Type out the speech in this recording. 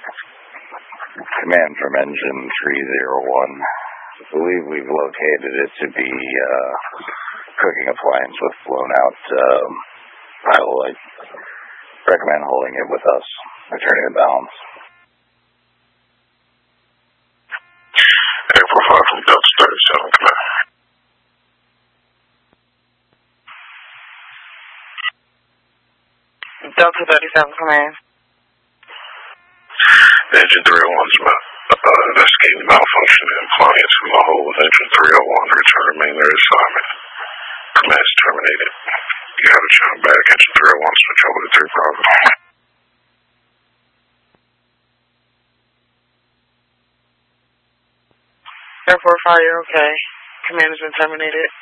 Command from Engine 301. I believe we've located it to be cooking appliance with blown out pilot light. Recommend holding it with us. Returning to balance. April 5 from Delta 37, command. Delta 37, command. Engine 301's investigating malfunction in appliance from a hole with Engine 301. Return to main air assignment. Command is terminated. You have a jump back. Engine 301 switch over to 3 Bravo. Air 45, you're okay. Command has been terminated.